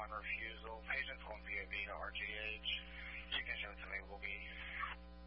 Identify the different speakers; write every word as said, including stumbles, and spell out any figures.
Speaker 1: one refusal. Patients won't be O B to R G H. You can show it to me. We'll be